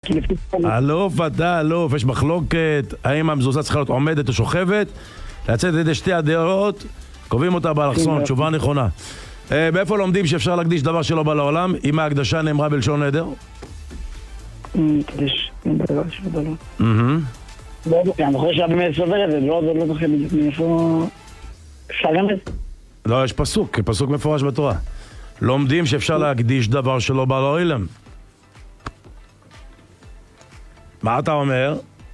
כי לפי... אלוף, אתה אלוף, יש מחלוקת, האם המזוזה צריכה להיות עומדת או שוכבת, לצאת ידי שתי הדעות, קובעים אותה באלכסון, תשובה נכונה. באיפה לומדים שאפשר להקדיש דבר שלא בא לעולם, אם ההקדשה נאמרה בלשון נדר? מקדיש דבר שלא בא לעולם. אני חושב שהבאמת סובר את זה, לא זוכר בדיוק מאיפה... אפשר גם את זה? לא, יש פסוק, פסוק מפורש בתורה. לומדים שאפשר להקדיש דבר שלא בא לעולם. מה אתה אומר?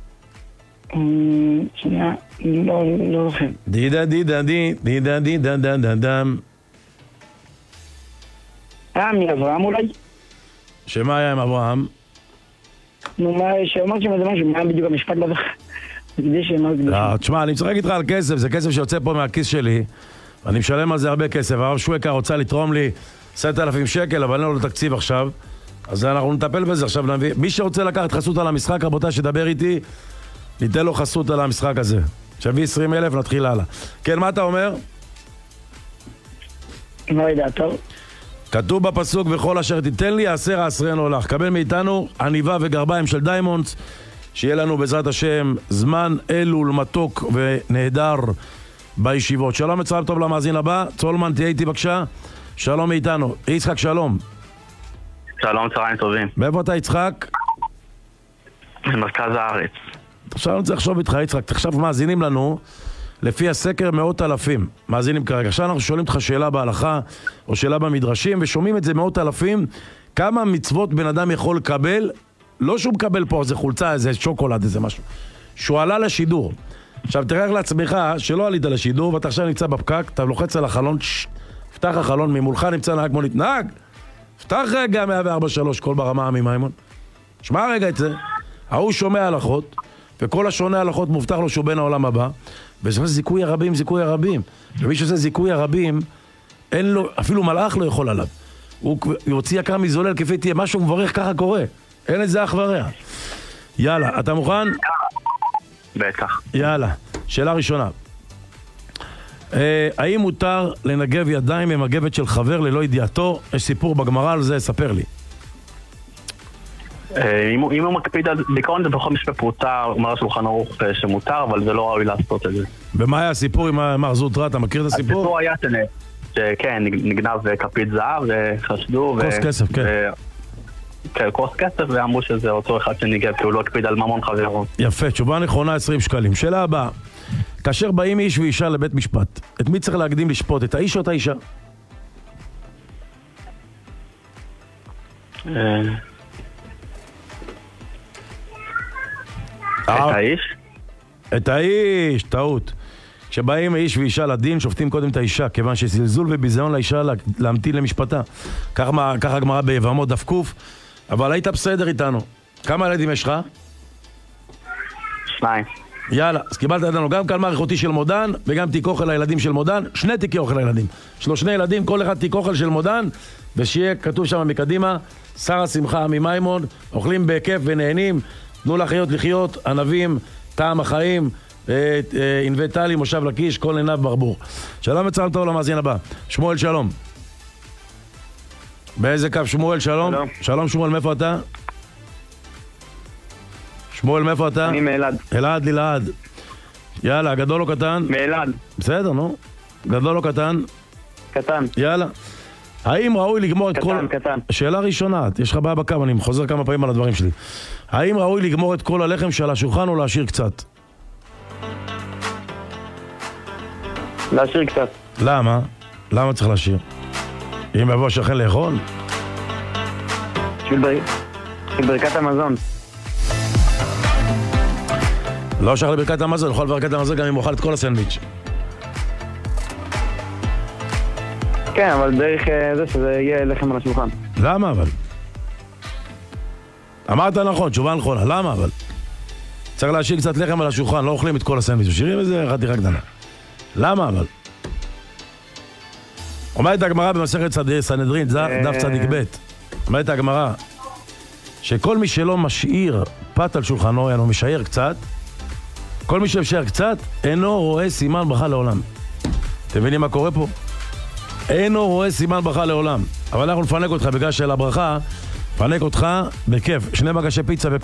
שנייה, לא זוכר. דידה דידה די, דידה דידה דה דם. מאברהם אולי? שמה היה עם אברהם? נו, שאומרת שם איזה משהו, מה בדיוק המשפט לא זוכר? תשמע, אני צריך להגיד לך על כסף, זה כסף שיוצא פה מהכיס שלי, אני משלם על זה הרבה כסף. הרב שויקה רוצה לתרום לי 10,000 שקל, אבל אין לו תקציב עכשיו, אז אנחנו נטפל בזה. עכשיו נביא, מי שרוצה לקחת חסות על המשחק, רבותיי, שדבר איתי, ניתן לו חסות על המשחק הזה. שווה 20,000, נתחיל הלאה. כן, מה אתה אומר? לא יודע, טוב. כתוב בפסוק, וכל אשר תיתן לי, העשר העשרנו לך. קבל מאיתנו עניבה וגרביים של דיימונדס, שיהיה לנו בעזרת השם זמן אלול מתוק ונהדר בישיבות. שלום וצהריים טוב למאזין הבא. צולמן, תהיה איתי בבקשה. שלום מאיתנו. יצחק, שלום. שלום, צהריים טובים. מאיפה אתה, יצחק? במרכז הארץ. עכשיו אני רוצה לחשוב איתך, יצחק. עכשיו מאזינים לנו לפי הסקר 100,000 מאזינים כרגע. עכשיו אנחנו שואלים אותך שאלה בהלכה או שאלה במדרשים, ושומעים את זה 100,000. כמה מצוות בן אדם יכול לקבל? לא שהוא מקבל פה איזה חולצה, איזה שוקולד, איזה משהו. שהוא עלה לשידור. עכשיו תראה לעצמך שלא עלית לשידור, ואתה עכשיו נמצא בפקק, אתה לוחץ על החלון, פתח החלון, ממולך נמצא נהג מונית. נהג! פתח רגע 104.3, קול ברמה ממימון. שמע רגע את זה. ההוא שומע הלכות, וכל השונה הלכות מובטח לו שהוא בן העולם הבא, וזה זיכוי הרבים, זיכוי הרבים. ומי שעושה זיכוי הרבים, אין לו, אפילו מלאך לא יכול עליו. הוא יוציא יקר מזולל כפי תהיה, משהו מברך, ככה קורה. אין את זה אח ורע. יאללה, אתה מוכן? בטח. יאללה, שאלה ראשונה. האם מותר לנגב ידיים במגבת של חבר ללא ידיעתו? יש סיפור בגמרא על זה, ספר לי. אם הוא מקפיד על בעיקרון זה בכל משפט פרוטה, אומר השולחן ערוך שמותר, אבל זה לא ראוי לעשות את זה. ומה היה הסיפור עם מר זוטרה? אתה מכיר את הסיפור? הסיפור היה שכן, נגנב כפית זהב וחשדו כוס כסף, כן. כן, כוס כסף, ואמרו שזה אותו אחד שניגב, כי הוא לא הקפיד על ממון חברו. יפה, תשובה נכונה, 20 שקלים. שאלה הבאה, כאשר באים איש ואישה לבית משפט, את מי צריך להקדים לשפוט? את האיש או את האישה? את האיש? את האיש, טעות. כשבאים איש ואישה לדין, שופטים קודם את האישה, כיוון שזלזול וביזיון לאישה להמתין למשפטה. ככה הגמרא ביבמות דף קוף, אבל היית בסדר איתנו. כמה ילדים יש לך? 2. יאללה, אז קיבלת לנו גם קלמר איכותי של מודן, וגם תיק אוכל לילדים של מודן, 2 תיקי אוכל לילדים. 3 ילדים, כל אחד תיק אוכל של מודן, ושיהיה כתוב שם מקדימה, שר השמחה ממימון, אוכלים בכיף ונהנים, תנו לחיות לחיות, ענבים, טעם החיים, ענבי טלי, מושב לקיש, כל עיניו ברבור. שלום וצהריים טוב למאזין הבא. שמואל, שלום. באיזה קו שמואל? שלום. שלום שמואל, מאיפה אתה? שמואל, מאיפה אתה? אני מאלעד. אלעד, ללעד. יאללה, גדול או קטן? מאלעד. בסדר, נו. גדול או קטן? קטן. יאללה. האם ראוי לגמור את כל... קטן. שאלה ראשונה, יש לך בעיה בקו, אני חוזר כמה פעמים על הדברים שלי. האם ראוי לגמור את כל הלחם שעל השולחן או להשאיר קצת? להשאיר קצת. למה? למה צריך להשאיר? אם יבוא שכן לאכול? בשביל ברכת המזון. לא שייך לברכת המזון, יכול לברכת המזון גם אם אוכל את כל הסנדוויץ'. כן, אבל דרך זה שזה יהיה לחם על השולחן. למה אבל? אמרת נכון, תשובה נכונה, למה אבל? צריך להשאיר קצת לחם על השולחן, לא אוכלים את כל הסנדוויץ', משאירים את זה חתיכה קטנה. למה אבל? אומרת הגמרא במסכת סנהדרין, דף צדיק ב', אומרת הגמרא שכל מי שלא משאיר פת על שולחנו, אינו משאיר קצת, כל מי שמשאיר קצת, אינו רואה סימן ברכה לעולם. אתם מבינים מה קורה פה? אינו רואה סימן ברכה לעולם. אבל אנחנו נפנק אותך בגלל של הברכה, נפנק אותך בכיף. 2 מגשי פיצה